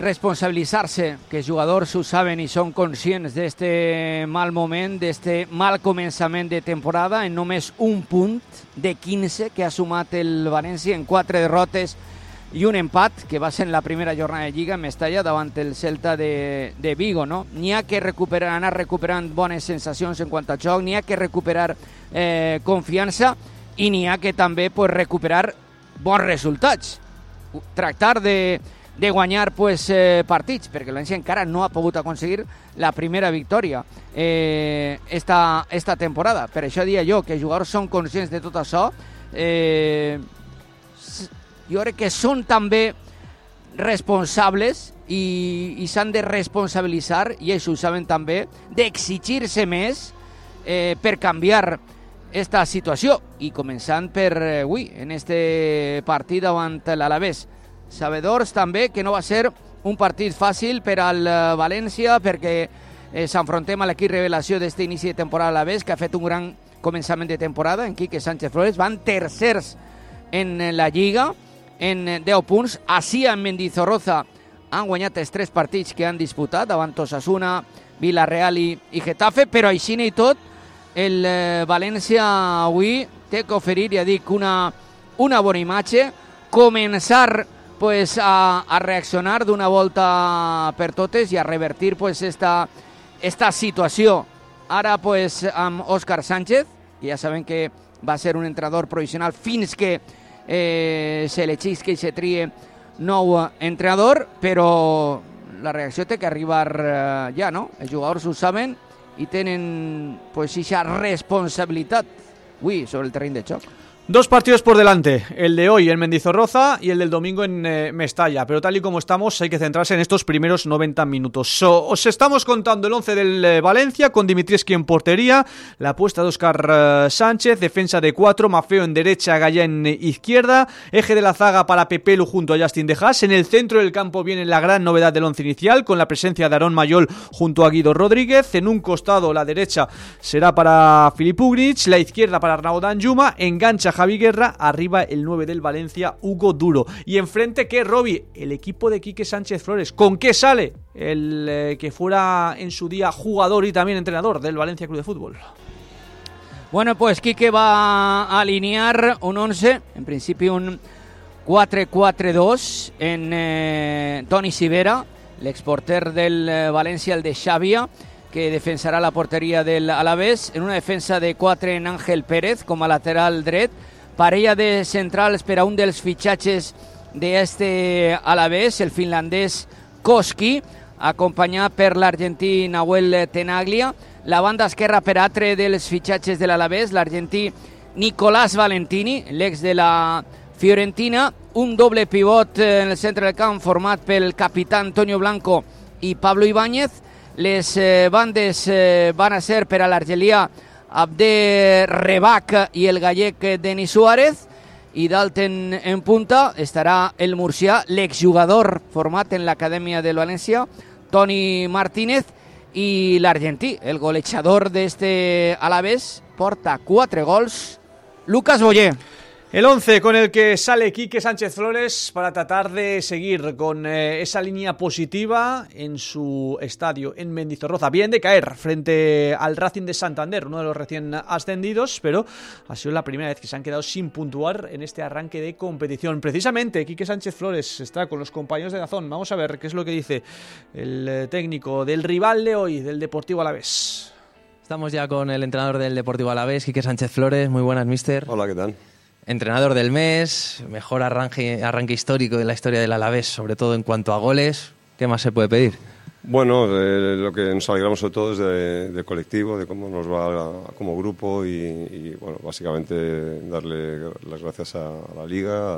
responsabilitzar-se, que els jugadors ho saben i són conscients d'este mal moment, d'este mal començament de temporada, en només un punt de 15 que ha sumat el València en 4 derrotes i un empat, que va ser en la primera jornada de Lliga en Mestalla davant el Celta de Vigo, no? N'hi ha que anar recuperant bones sensacions en quant a joc, n'hi ha que recuperar confiança i n'hi ha que també recuperar bons resultats. Tractar de guanyar partits, perquè el València encara no ha pogut aconseguir la primera victòria esta temporada. Per això dia jo que els jugadors són conscients de tot això. Jo crec que són també responsables i s'han de responsabilitzar, i ells ho saben també, d'exigir-se més per canviar esta situació, i començant per avui, en este partit davant l'Alavés. Sabedors també que no va ser un partit fàcil per al València, perquè s'enfrontem a l'equip revelació d'este inici de temporada a l'Alavés, que ha fet un gran començament de temporada en Quique Sánchez Flores. Van tercers en la Lliga, en 10 punts. Així en Mendizorroza han guanyat els 3 partits que han disputat davant Osasuna, Villarreal i Getafe, però així i tot el València avui té que oferir, ja dic, una bona imatge, començar a reaccionar d'una volta per totes i a revertir esta situació. Ara amb Òscar Sánchez, que ja sabem que va ser un entrenador provisional fins que s'elegís que se trie nou entrenador, però la reacció té que arribar ja, no? Els jugadors ho saben i tenen aquesta responsabilitat avui sobre el terreny de joc. 2 partidos por delante, el de hoy en Mendizorroza y el del domingo en Mestalla, pero tal y como estamos hay que centrarse en estos primeros 90 minutos. Os estamos contando el 11 del Valencia, con Dimitrievski en portería, la apuesta de Óscar Sánchez, defensa de 4, Maffeo en derecha, Gallá en izquierda, eje de la zaga para Pepelu junto a Justin De Haas. En el centro del campo viene la gran novedad del once inicial, con la presencia de Aarón Mayol junto a Guido Rodríguez. En un costado, la derecha será para Filip Ugrich, la izquierda para Arnau Danjuma, engancha Javi Guerra, arriba el 9 del Valencia, Hugo Duro. Y enfrente, ¿qué, Robi? El equipo de Quique Sánchez Flores. ¿Con qué sale el que fuera en su día jugador y también entrenador del Valencia Club de Fútbol? Bueno, Quique va a alinear un 11, en principio un 4-4-2 en Toni Sivera, l'exporter del Valencia, el de Xàbia, que defensarà la porteria del Alavés, en una defensa de 4 en Ángel Pérez com a lateral dret, parella de centrals per a un dels fitxatges d'este Alavés, el finlandès Koski, acompanyat per l'argentí Nahuel Tenaglia, la banda esquerra per altre dels fitxatges de l'Alavés, l'argentí Nicolás Valentini, l'ex de la Fiorentina, un doble pivot en el centre del camp format pel capità Antonio Blanco i Pablo Ibáñez. Les bandes van a ser per a l'argelià Abde Rebac i el gallec Denis Suárez, i dalt en punta estarà el murcià, l'exjugador format en l'acadèmia del València, Toni Martínez, i l'argentí, el golejador d'este Alavés, porta 4 gols, Lucas Boyer. El 11 con el que sale Quique Sánchez Flores para tratar de seguir con esa línea positiva en su estadio en Mendizorroza. Bien de caer frente al Racing de Santander, uno de los recién ascendidos, pero ha sido la primera vez que se han quedado sin puntuar en este arranque de competición. Precisamente Quique Sánchez Flores está con los compañeros de Dazón. Vamos a ver qué es lo que dice el técnico del rival de hoy, del Deportivo Alavés. Estamos ya con el entrenador del Deportivo Alavés, Quique Sánchez Flores. Muy buenas, mister. Hola, ¿qué tal? Entrenador del mes, mejor arranque histórico de la historia del Alavés, sobre todo en cuanto a goles. ¿Qué más se puede pedir? Bueno, lo que nos alegramos sobre todo es del colectivo, de cómo nos va como grupo y bueno, básicamente darle las gracias a la Liga,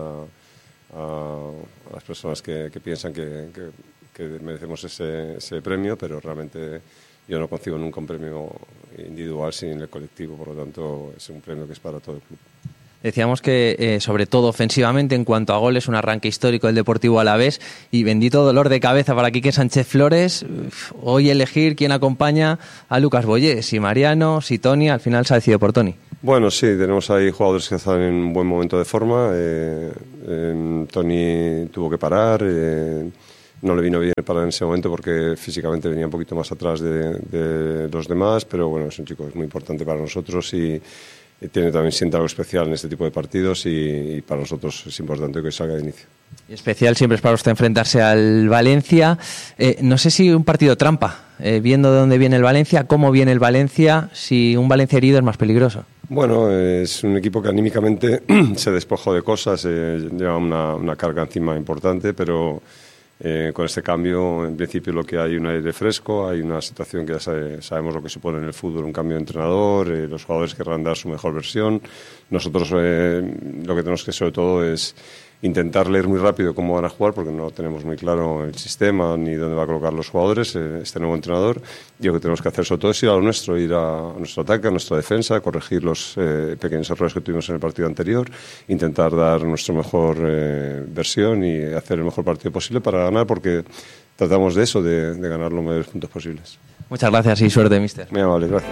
a las personas que piensan que merecemos ese premio, pero realmente yo no concibo nunca un premio individual sin el colectivo, por lo tanto es un premio que es para todo el club. Decíamos que, sobre todo ofensivamente, en cuanto a goles, un arranque histórico del Deportivo Alavés, y bendito dolor de cabeza para Quique Sánchez Flores. Hoy elegir quién acompaña a Lucas Boyer, si Mariano, si Toni. Al final se ha decidido por Toni. Bueno, sí, tenemos ahí jugadores que están en un buen momento de forma. Toni tuvo que parar, no le vino bien para en ese momento porque físicamente venía un poquito más atrás de los demás, pero bueno, es un chico muy importante para nosotros y también siente algo especial en este tipo de partidos y para nosotros es importante que salga de inicio. Y especial siempre es para usted enfrentarse al Valencia. No sé si un partido trampa, viendo de dónde viene el Valencia, cómo viene el Valencia, si un Valencia herido es más peligroso. Bueno, es un equipo que anímicamente se despojó de cosas, lleva una carga encima importante, pero con este cambio, en principio lo que hay un aire fresco, hay una situación que ya sabemos lo que supone en el fútbol, un cambio de entrenador, los jugadores querrán dar su mejor versión. Nosotros lo que tenemos que sobre todo es intentar leer muy rápido cómo van a jugar porque no tenemos muy claro el sistema ni dónde va a colocar los jugadores este nuevo entrenador, y lo que tenemos que hacer sobre todo es ir a lo nuestro, ir a nuestro ataque, a nuestra defensa, corregir los pequeños errores que tuvimos en el partido anterior, intentar dar nuestra mejor versión y hacer el mejor partido posible para ganar, porque tratamos de eso, de ganar los mayores puntos posibles. Muchas gracias y suerte, míster. Muy amable, gracias.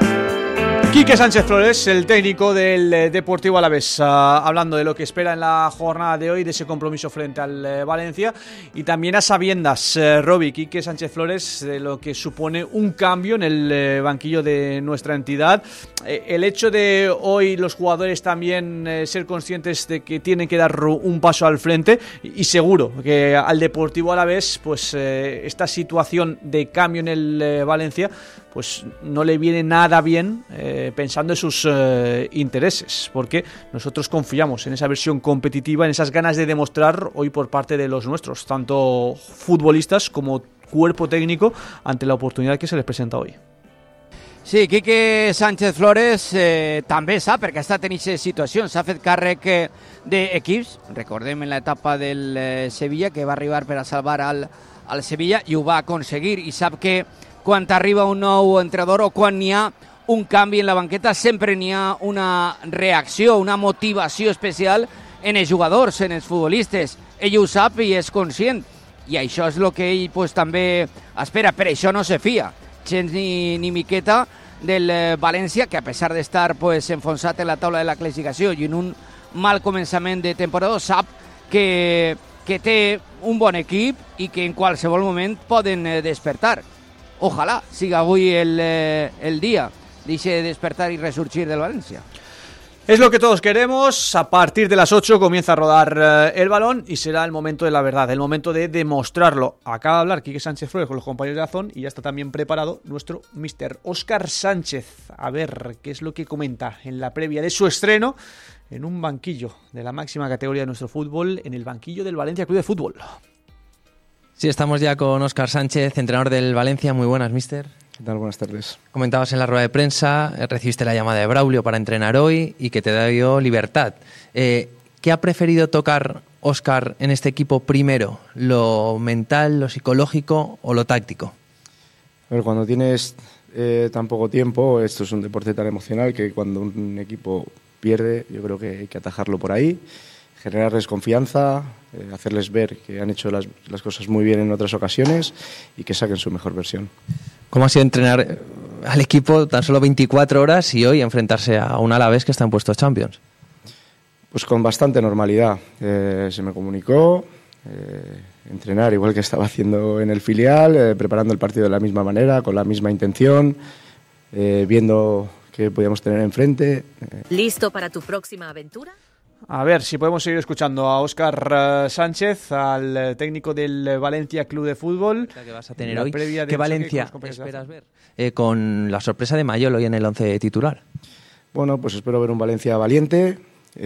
Quique Sánchez Flores, el técnico del Deportivo Alavés, hablando de lo que espera en la jornada de hoy, de ese compromiso frente al Valencia, y también a sabiendas, Roby, Quique Sánchez Flores, de lo que supone un cambio en el banquillo de nuestra entidad. El hecho de hoy los jugadores también ser conscientes de que tienen que dar un paso al frente, y seguro que al Deportivo Alavés, pues esta situación de cambio en el Valencia, pues no le viene nada bien, pensando en sus intereses, porque nosotros confiamos en esa versión competitiva, en esas ganas de demostrar hoy por parte de los nuestros, tanto futbolistas como cuerpo técnico, ante la oportunidad que se les presenta hoy. Sí, Quique Sánchez Flores també sap, perquè ha estat en aquesta situació, s'ha fet càrrec d'equips, recordem en l'etapa del Sevilla, que va arribar per a salvar al Sevilla i ho va aconseguir, i sap que quan arriba un nou entrenador o quan n'hi ha un canvi en la banqueta sempre n'hi ha una reacció, una motivació especial en els jugadors, en els futbolistes. Ell ho sap i és conscient, i això és el que ell pues, també espera. Per això no se fia gens ni miqueta del València, que a pesar d'estar pues, enfonsat en la taula de la classificació i en un mal començament de temporada, sap que té un bon equip i que en qualsevol moment poden despertar. Ojalá siga avui el día, dice despertar y resurgir del Valencia. Es lo que todos queremos. A partir de las 8 comienza a rodar el balón y será el momento de la verdad, el momento de demostrarlo. Acaba de hablar Quique Sánchez Flores con los compañeros de Dazón y ya está también preparado nuestro míster Óscar Sánchez. A ver qué es lo que comenta en la previa de su estreno en un banquillo de la máxima categoría de nuestro fútbol, en el banquillo del Valencia Club de Fútbol. Sí, estamos ya con Óscar Sánchez, entrenador del Valencia. Muy buenas, míster. ¿Qué tal? Buenas tardes. Comentabas en la rueda de prensa, recibiste la llamada de Braulio para entrenar hoy y que te dio libertad. ¿Qué ha preferido tocar Óscar en este equipo primero? ¿Lo mental, lo psicológico o lo táctico? A ver, cuando tienes tan poco tiempo, esto es un deporte tan emocional que cuando un equipo pierde, yo creo que hay que atajarlo por ahí, generarles confianza, hacerles ver que han hecho las cosas muy bien en otras ocasiones y que saquen su mejor versión. ¿Cómo ha sido entrenar al equipo tan solo 24 horas y hoy enfrentarse a un Alavés que está en puestos Champions? Pues con bastante normalidad. Se me comunicó entrenar igual que estaba haciendo en el filial, preparando el partido de la misma manera, con la misma intención, viendo qué podíamos tener enfrente. ¿Listo para tu próxima aventura? A ver si podemos seguir escuchando a Óscar Sánchez, al técnico del Valencia Club de Fútbol. ¿Qué vas a tener hoy? ¿Qué Valencia esperas ver? Con la sorpresa de Mayol hoy en el 11 titular. Bueno, pues espero ver un Valencia valiente,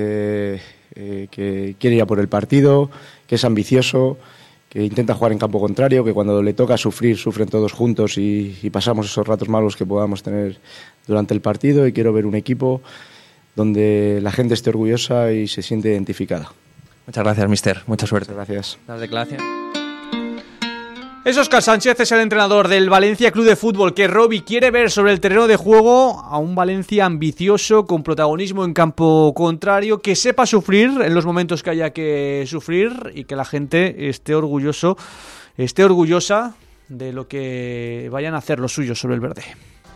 que quiere ir a por el partido, que es ambicioso, que intenta jugar en campo contrario, que cuando le toca sufrir, sufren todos juntos y pasamos esos ratos malos que podamos tener durante el partido. Y quiero ver un equipo donde la gente esté orgullosa y se siente identificada. Muchas gracias, míster. Mucha suerte. Muchas gracias. Las declaraciones. Es Óscar Sánchez, es el entrenador del Valencia Club de Fútbol, que Roby quiere ver sobre el terreno de juego a un Valencia ambicioso, con protagonismo en campo contrario, que sepa sufrir en los momentos que haya que sufrir y que la gente esté orgullosa de lo que vayan a hacer los suyos sobre el verde.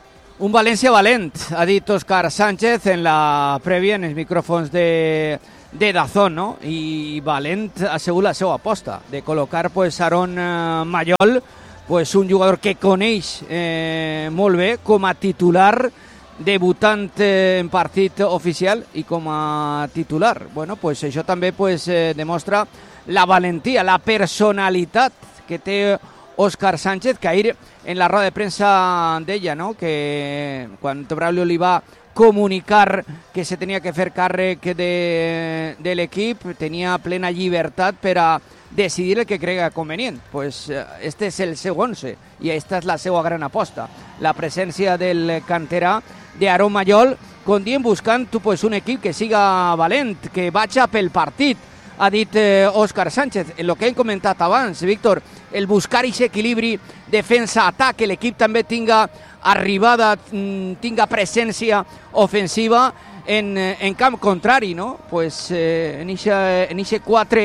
Un València valent, ha dit Óscar Sánchez en la prèvia, en els micròfons de de Dazón, no? I Valent ha sigut la seva aposta de col·locar pues Aaron Mayol, pues un jugador que coneix molt bé com a titular, debutant en partit oficial i com a titular. Bueno, pues això també pues demostra la valentia, la personalitat que té Óscar Sánchez, que ahir en la roda de premsa deia, no?, que quan Braulio li va comunicar que se tenia que fer càrrec de l'equip, tenia plena llibertat per a decidir el que cregui convenient. Pues este és el seu 11 i aquesta és la seva gran aposta, la presència del canterà d'Aaron Mayol, com diem, buscant pues, un equip que siga valent, que vaig pel partit, ha dit Óscar Sánchez. En el que hem comentat abans, Víctor, el buscar aquest equilibri defensa-atac, que l'equip també tinga arribada, tinga presència ofensiva en camp contrari, no? Pues en aquest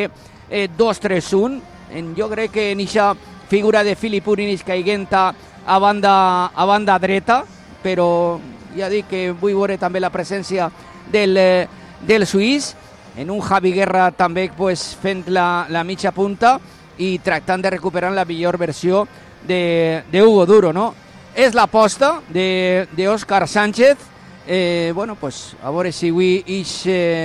4-2-3-1, jo crec que en aquesta figura de Filip Urinis caiguent a banda dreta, però ja dic que vull veure també la presència del suís, en un Javi Guerra també pues, fent la mitja punta i tractant de recuperar la millor versió d'Hugo Duro, no? És l'aposta d'Óscar Sánchez. Bueno, pues, a veure si avui ix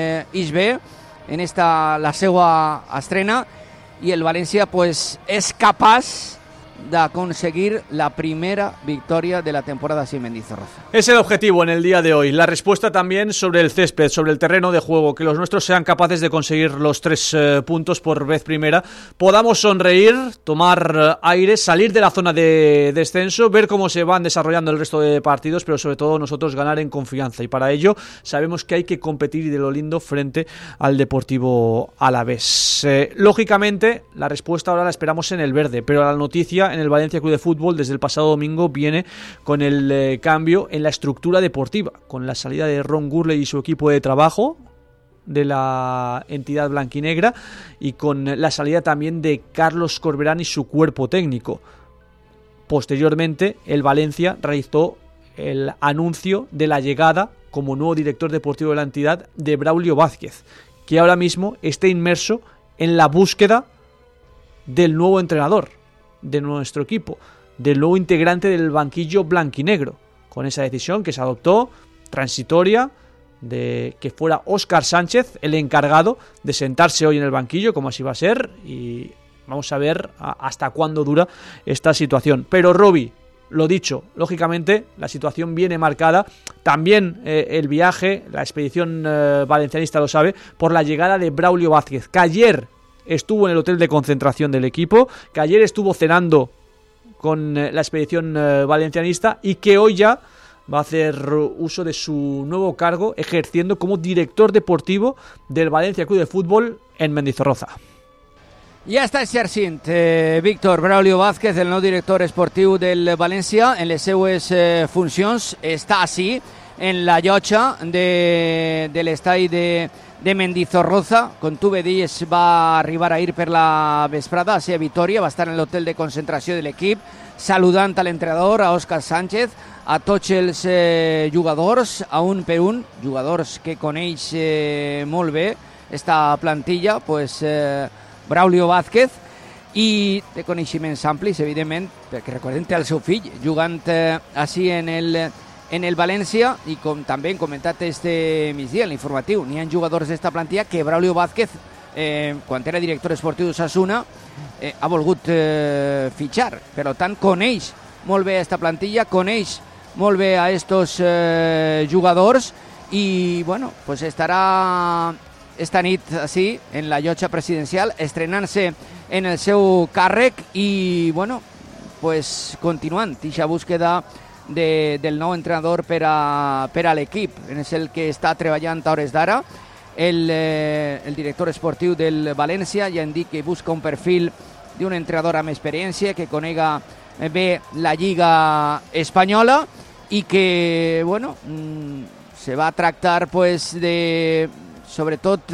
bé en la seva estrena i el València pues, és capaç d'aconseguir la primera victoria de la temporada sin Mendizorroza. Es el objetivo en el día de hoy. La respuesta también sobre el césped, sobre el terreno de juego, que los nuestros sean capaces de conseguir los 3 puntos por vez primera, podamos sonreír, tomar aire, salir de la zona de descenso, ver cómo se van desarrollando el resto de partidos, pero sobre todo nosotros ganar en confianza, y para ello sabemos que hay que competir y de lo lindo frente al Deportivo Alavés. Lógicamente la respuesta ahora la esperamos en el verde, pero la noticia en el Valencia Club de Fútbol desde el pasado domingo viene con el cambio en la estructura deportiva, con la salida de Ron Gurley y su equipo de trabajo de la entidad blanquinegra y con la salida también de Carlos Corberán y su cuerpo técnico. Posteriormente, el Valencia realizó el anuncio de la llegada como nuevo director deportivo de la entidad de Braulio Vázquez, que ahora mismo está inmerso en la búsqueda del nuevo entrenador de nuestro equipo, del nuevo integrante del banquillo blanquinegro, con esa decisión que se adoptó transitoria de que fuera Óscar Sánchez el encargado de sentarse hoy en el banquillo, como así va a ser, y vamos a ver hasta cuándo dura esta situación. Pero Roby, lo dicho, lógicamente la situación viene marcada, también el viaje, la expedición valencianista lo sabe, por la llegada de Braulio Vázquez, que ayer estuvo en el hotel de concentración del equipo, que ayer estuvo cenando con la expedición valencianista y que hoy ya va a hacer uso de su nuevo cargo ejerciendo como director deportivo del Valencia Club de Fútbol en Mendizorroza. Ja està exercint Víctor Braulio Vázquez, el nou director esportiu del València, en les seues funcions. Està així en la llotja de l'estadi de Mendizorroza. Com tu bé dius, va arribar ahir per la vesprada a ser a Vitoria, va estar en l'hotel de concentració de l'equip, saludant a l'entrenador, a Óscar Sánchez, a tots els jugadors, a un per un, jugadors que coneix molt bé esta plantilla, pues Braulio Vázquez, i de coneixements amplis, evidentment, perquè recordem té el seu fill jugant així en el València, i com també hem comentat este migdia en l'informatiu, n'hi ha jugadors d'esta plantilla que Braulio Vázquez, quan era director esportiu d'Osasuna, ha volgut fitxar. Per tant, coneix molt bé aquesta plantilla, coneix molt bé a estos jugadors, i bueno, pues estarà esta nit així en la llotja presidencial estrenant-se en el seu càrrec i bueno, pues continuant aquesta búsqueda del nou entrenador per a l'equip. És el que està treballant a hores d'ara el director esportiu del València. Ja hem dit que busca un perfil d'un entrenador amb experiència, que conega bé la Lliga Espanyola i que bueno, se va tractar pues sobretot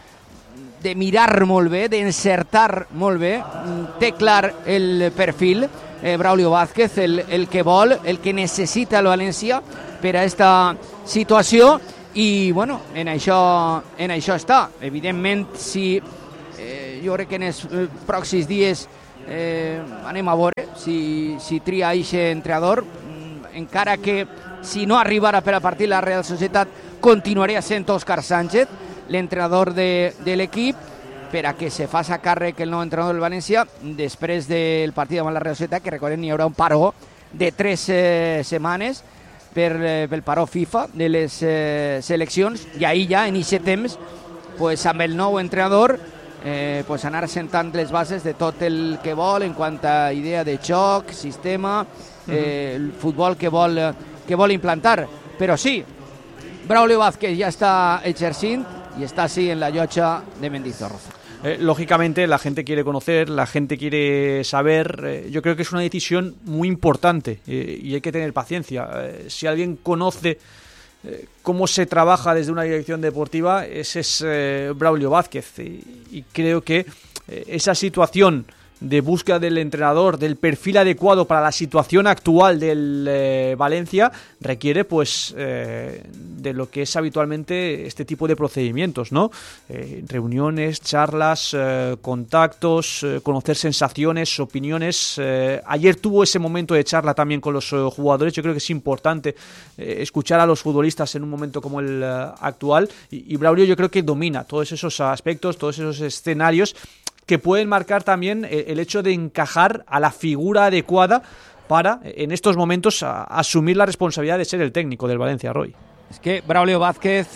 de mirar molt bé, d'encertar molt bé. Té clar el perfil Braulio Vázquez, el que vol, el que necessita el València per a esta situació, i bueno, en això està. Evidentment, si jo crec que en els pròxims dies anem a veure si tria aquest entrenador, encara que si no arribara per a partir la Real Societat continuaria sent Òscar Sánchez l'entrenador de l'equip, per a que se faça càrrec el nou entrenador del València després del partit amb la Real Societat, que recordem hi haurà un paró de 3 setmanes pel paró FIFA de les seleccions, i ahir ja en aquest temps pues, amb el nou entrenador pues, anar sentant les bases de tot el que vol en quant a idea de xoc, sistema, el futbol que vol implantar. Però sí, Braulio Vázquez ya está exercint y está así en la llotja de Mendizorroza. Lógicamente la gente quiere conocer, la gente quiere saber. Yo creo que es una decisión muy importante y hay que tener paciencia. Si alguien conoce cómo se trabaja desde una dirección deportiva, ese es Braulio Vázquez. Y creo que esa situación de búsqueda del entrenador, del perfil adecuado para la situación actual del Valencia, requiere pues de lo que es habitualmente este tipo de procedimientos, ¿no? Reuniones, charlas, contactos, conocer sensaciones, opiniones. Ayer tuvo ese momento de charla también con los jugadores. Yo creo que es importante escuchar a los futbolistas en un momento como el actual, y Braulio yo creo que domina todos esos aspectos, todos esos escenarios que pueden marcar también el hecho de encajar a la figura adecuada para, en estos momentos, asumir la responsabilidad de ser el técnico del Valencia, Roy. És que Braulio Vázquez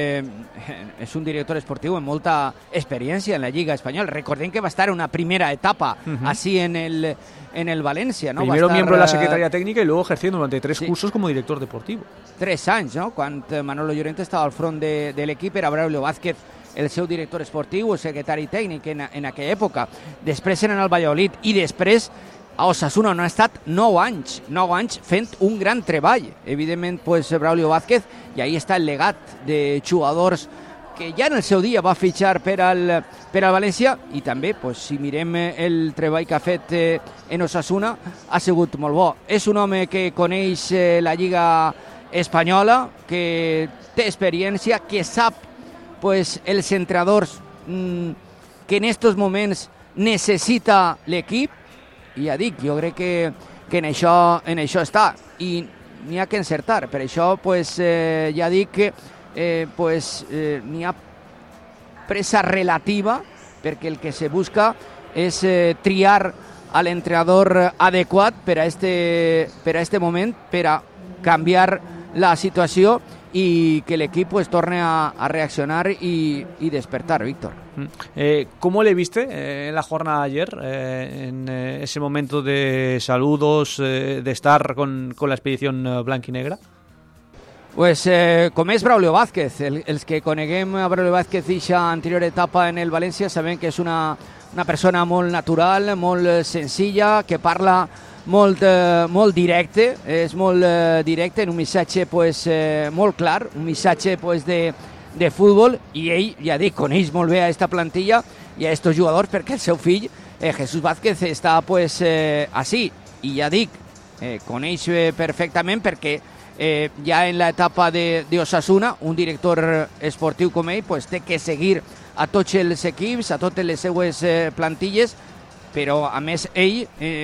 és un director esportiu amb molta experiència en la Lliga Espanyola. Recordem que va estar una primera etapa así en el Valencia, ¿no? Primero miembro de la Secretaría Técnica y luego ejerciendo durante 3 cursos como director deportivo. 3 anys, no? Quan Manolo Llorente estava al front de l'equip, era Braulio Vázquez el seu director esportiu, el secretari tècnic en aquella època. Després eren al Valladolid i després a Osasuna, on ha estat 9 anys fent un gran treball. Evidentment, pues, Braulio Vázquez, i ahí està el legat de jugadors que ja en el seu dia va fitxar per al València, i també, pues, si mirem el treball que ha fet en Osasuna, ha sigut molt bo. És un home que coneix la Lliga Espanyola, que té experiència, que sap pues, els entrenadors que en estos moments necessita l'equip, i ja dic, jo crec que en això està, i n'hi ha que encertar. Per això pues, ja dic que n'hi ha pressa relativa, perquè el que se busca és triar a l'entrenador adequat per a este moment, per a canviar la situació y que el equipo pues, torne a reaccionar y despertar, Víctor. ¿Cómo le viste en la jornada ayer, en ese momento de saludos, de estar con la expedición blanquinegra? Pues com és Braulio Vázquez, els que coneguem a Braulio Vázquez d'aquesta anterior etapa en el València sabem que és una persona molt natural, molt senzilla, que parla molt directe, és molt directe, en un missatge pues, molt clar, un missatge pues, de futbol, i ell, ja dic, coneix molt bé a aquesta plantilla i a aquests jugadors, perquè el seu fill, Jesús Vázquez, està pues, així, i ja dic, coneix perfectament perquè ja en l'etapa d'Osasuna, un director esportiu com ell pues, té que seguir a tots els equips, a totes les seues plantilles, però a més ell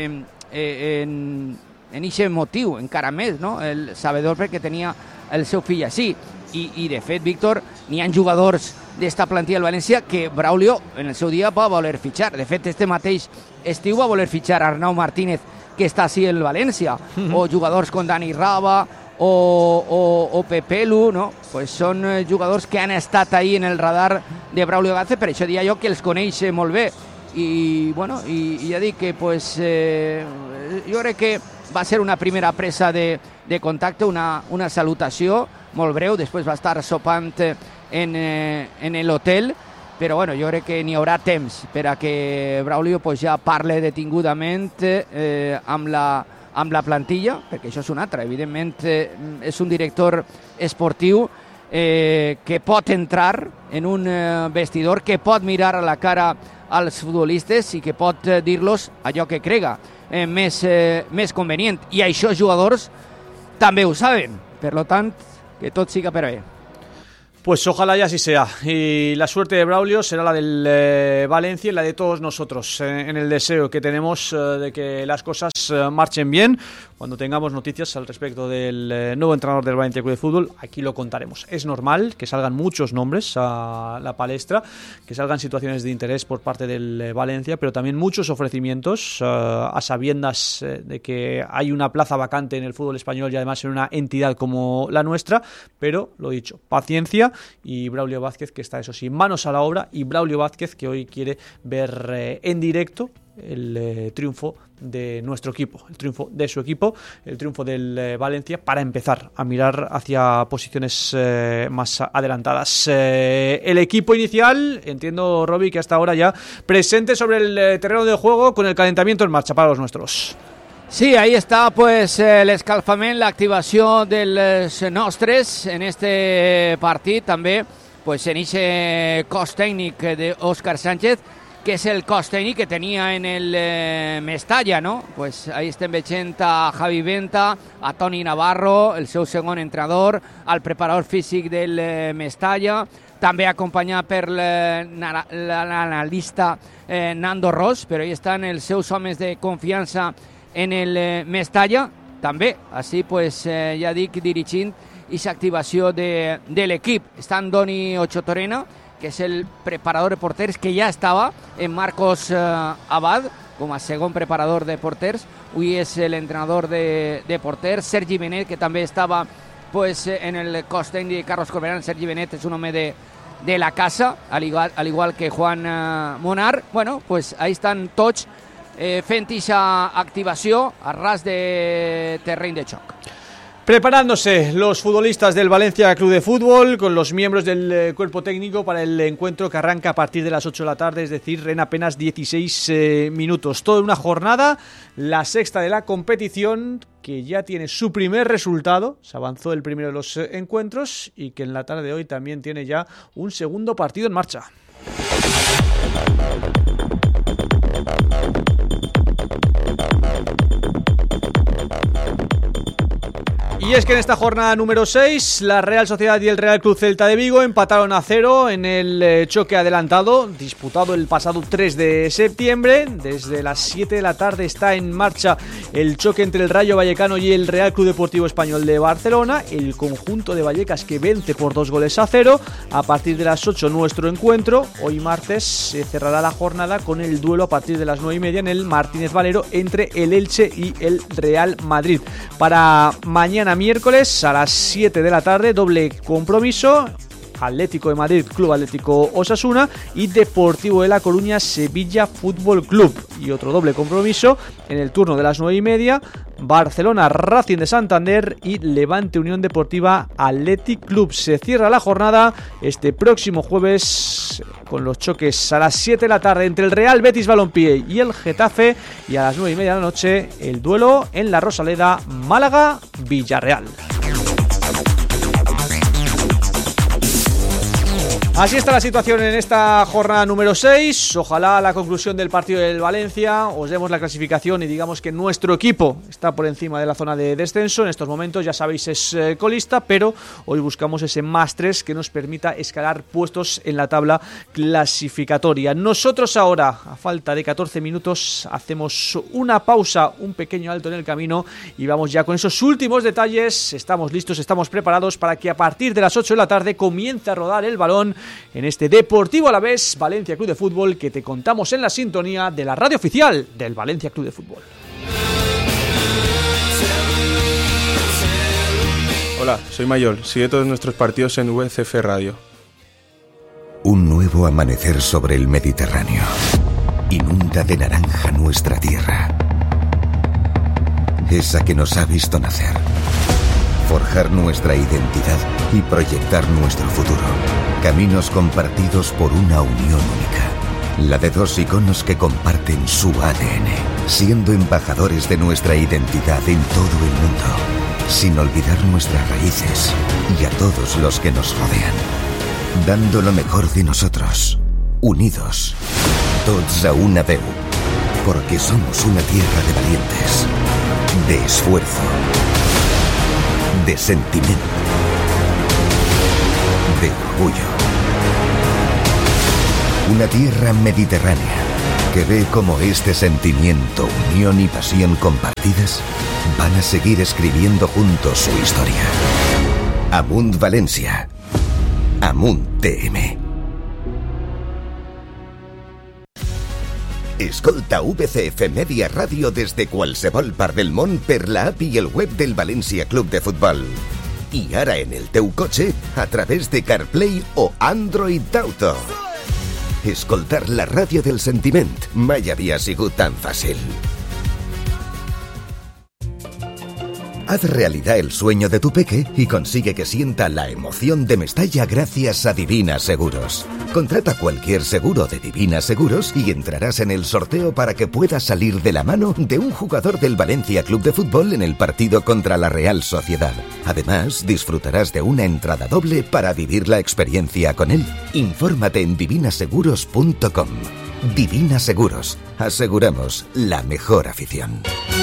en aquest motiu encara més, no? El sabedor perquè tenia el seu fill així, i de fet, Víctor, n'hi ha jugadors d'esta plantilla del València que Braulio en el seu dia va voler fitxar. De fet, este mateix estiu va voler fitxar Arnau Martínez, que està així en el València, o jugadors com Dani Raba o Pepelu, no? Pues són jugadors que han estat ahí en el radar de Braulio Vázquez, per això dia jo que els coneix molt bé. I bueno, i ja dic que pues, jo crec que va ser una primera presa de contacte, una salutació molt breu, després va estar sopant en l'hotel, però bueno, jo crec que n'hi haurà temps per a que Braulio pues, ja parle detingudament amb la plantilla, perquè això és un altre, evidentment és un director esportiu que pot entrar en un vestidor, que pot mirar a la cara als futbolistes i que pot dir-los allò que crega més convenient, i això els jugadors també ho saben, per tant que tot siga per a bé. Pues ojalá y así sea. Y la suerte de Braulio será la del Valencia y la de todos nosotros, en el deseo que tenemos de que las cosas marchen bien. Cuando tengamos noticias al respecto del nuevo entrenador del Valencia Club de Fútbol, aquí lo contaremos. Es normal que salgan muchos nombres a la palestra, que salgan situaciones de interés por parte del Valencia, pero también muchos ofrecimientos a sabiendas de que hay una plaza vacante en el fútbol español y además en una entidad como la nuestra. Pero, lo dicho, paciencia, y Braulio Vázquez, que está, eso sí, manos a la obra, y Braulio Vázquez, que hoy quiere ver en directo el triunfo de nuestro equipo, el triunfo de su equipo, el triunfo del Valencia, para empezar a mirar hacia posiciones más adelantadas. El equipo inicial, entiendo, Robbie, que hasta ahora ya presente sobre el terreno de juego con el calentamiento en marcha para los nuestros. Sí, ahí está pues l'escalfament, l'activació dels nostres en este partit, també pues en ese cos tècnic d'Òscar Sánchez, que és el cos tècnic que tenia en el Mestalla, no? Pues ahí estem veient a Javi Venta, a Toni Navarro, el seu segon entrenador, al preparador físic del Mestalla, també acompanyat per l'analista Nando Ros, però ahí estan els seus homes de confiança en el Mestalla, també, així pues, ja dic, dirigint aquesta activació de l'equip. Està Andoni Ochotorena, que és el preparador de porters, que ja estava en Marcos Abad, com a segon preparador de porters. Avui és l'entrenador de porters. Sergi Benet, que també estava pues, en el cos tècnic de Carlos Corberán. Sergi Benet és un home de la casa, al igual que Juan Monar. Bueno, pues ahí estan tots fent esa activació a ras de terreny de xoc. Preparándose los futbolistas del Valencia Club de Fútbol con los miembros del cuerpo técnico para el encuentro que arranca a partir de las 8 de la tarde, es decir, en apenas 16 minutos. Toda una jornada, la sexta de la competición, que ya tiene su primer resultado. Se avanzó el primero de los encuentros y que en la tarde de hoy también tiene ya un segundo partido en marcha. Y es que en esta jornada número 6, la Real Sociedad y el Real Club Celta de Vigo empataron a 0 en el choque adelantado, disputado el pasado 3 de septiembre. Desde las 7 de la tarde está en marcha el choque entre el Rayo Vallecano y el Real Club Deportivo Español de Barcelona. El conjunto de Vallecas, que vence por 2-0. A partir de las 8 nuestro encuentro. Hoy martes se cerrará la jornada con el duelo a partir de las 9:30 en el Martínez Valero entre el Elche y el Real Madrid. Para mañana miércoles a las 7 de la tarde, doble compromiso: Atlético de Madrid, Club Atlético Osasuna, y Deportivo de La Coruña, Sevilla Fútbol Club. Y otro doble compromiso en el turno de las 9:30, Barcelona Racing de Santander y Levante Unión Deportiva Athletic Club. Se cierra la jornada este próximo jueves con los choques a las 7 de la tarde entre el Real Betis Balompié y el Getafe, y a las 9:30 de la noche el duelo en la Rosaleda, Málaga-Villarreal. Así está la situación en esta jornada número 6. Ojalá a la conclusión del partido del Valencia os demos la clasificación y digamos que nuestro equipo está por encima de la zona de descenso. En estos momentos, ya sabéis, es colista, pero hoy buscamos ese +3 que nos permita escalar puestos en la tabla clasificatoria. Nosotros ahora, a falta de 14 minutos, hacemos una pausa, un pequeño alto en el camino, y vamos ya con esos últimos detalles. Estamos listos, estamos preparados para que a partir de las 8 de la tarde comience a rodar el balón en este Deportivo Alavés Valencia Club de Fútbol, que te contamos en la sintonía de la radio oficial del Valencia Club de Fútbol. Hola, soy Mayol. Sigue todos nuestros partidos en VCF Radio. Un nuevo amanecer sobre el Mediterráneo inunda de naranja nuestra tierra, esa que nos ha visto nacer, forjar nuestra identidad y proyectar nuestro futuro. Caminos compartidos por una unión única, la de dos iconos que comparten su ADN, siendo embajadores de nuestra identidad en todo el mundo, sin olvidar nuestras raíces y a todos los que nos rodean, dando lo mejor de nosotros, unidos, tots a una veu, porque somos una tierra de valientes, de esfuerzo, de sentimiento, de orgullo. Una tierra mediterránea que ve cómo este sentimiento, unión y pasión compartidas van a seguir escribiendo juntos su historia. Amunt València. Amunt TM. Escolta VCF Media Ràdio des de qualsevol part del món per la app i el web del València Club de Futbol. I ara en el teu cotxe a través de CarPlay o Android Auto. Escoltar la ràdio del sentiment mai havia sigut tan fàcil. Haz realidad el sueño de tu peque y consigue que sienta la emoción de Mestalla gracias a Divina Seguros. Contrata cualquier seguro de Divina Seguros y entrarás en el sorteo para que puedas salir de la mano de un jugador del Valencia Club de Fútbol en el partido contra la Real Sociedad. Además, disfrutarás de una entrada doble para vivir la experiencia con él. Infórmate en divinaseguros.com. Divina Seguros. Aseguramos la mejor afición.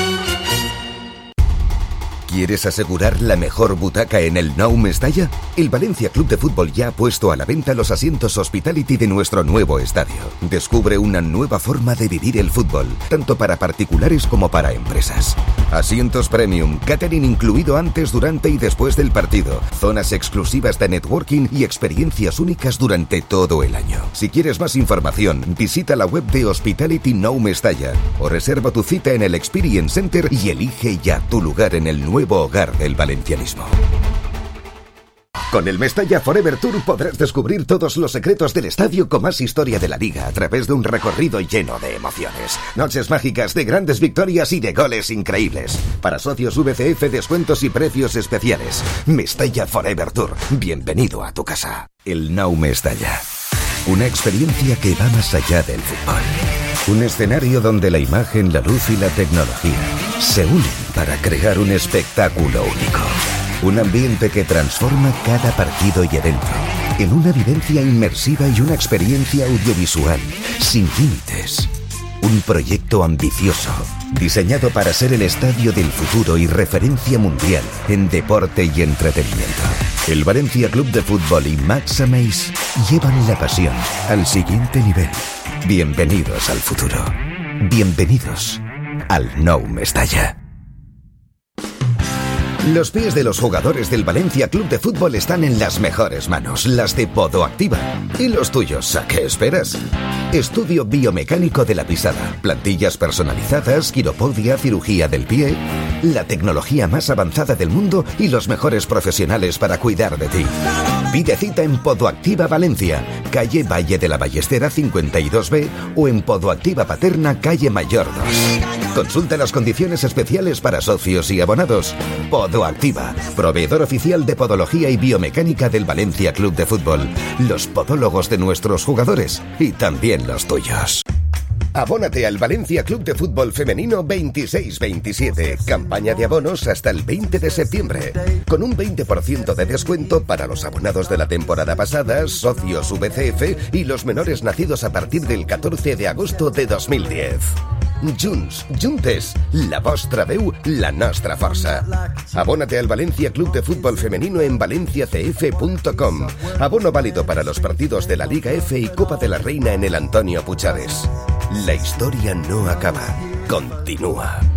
¿Quieres asegurar la mejor butaca en el Nou Mestalla? El Valencia Club de Fútbol ya ha puesto a la venta los asientos Hospitality de nuestro nuevo estadio. Descubre una nueva forma de vivir el fútbol, tanto para particulares como para empresas. Asientos premium, catering incluido antes, durante y después del partido, zonas exclusivas de networking y experiencias únicas durante todo el año. Si quieres más información, visita la web de Hospitality Nou Mestalla o reserva tu cita en el Experience Center y elige ya tu lugar en el nuevo hogar del valencianismo. Con el Mestalla Forever Tour podrás descubrir todos los secretos del estadio con más historia de la liga a través de un recorrido lleno de emociones. Noches mágicas de grandes victorias y de goles increíbles. Para socios VCF, descuentos y precios especiales. Mestalla Forever Tour. Bienvenido a tu casa. El Nou Mestalla. Una experiencia que va más allá del fútbol. Un escenario donde la imagen, la luz y la tecnología se unen para crear un espectáculo único. Un ambiente que transforma cada partido y evento en una vivencia inmersiva y una experiencia audiovisual sin límites. Un proyecto ambicioso, diseñado para ser el estadio del futuro y referencia mundial en deporte y entretenimiento. El Valencia Club de Fútbol y Max Ameis llevan la pasión al siguiente nivel. Bienvenidos al futuro. Bienvenidos al Nou Mestalla. Los pies de los jugadores del Valencia Club de Fútbol están en las mejores manos, las de Podoactiva. ¿Y los tuyos? ¿A qué esperas? Estudio biomecánico de la pisada, plantillas personalizadas, quiropodia, cirugía del pie, la tecnología más avanzada del mundo y los mejores profesionales para cuidar de ti. Pide cita en Podoactiva Valencia, calle Valle de la Ballestera 52B o en Podoactiva Paterna, calle Mayor 2. Consulta las condiciones especiales para socios y abonados. Podoactiva, proveedor oficial de podología y biomecánica del Valencia Club de Fútbol. Los podólogos de nuestros jugadores y también los tuyos. Abónate al Valencia Club de Fútbol Femenino 26-27. Campaña de abonos hasta el 20 de septiembre. Con un 20% de descuento para los abonados de la temporada pasada, socios VCF y los menores nacidos a partir del 14 de agosto de 2010. Junts, juntes, la vostra veu, la nostra força. Abónate al Valencia Club de Fútbol Femenino en valenciacf.com. Abono válido para los partidos de la Liga F y Copa de la Reina en el Antonio Puigades. La historia no acaba, continúa.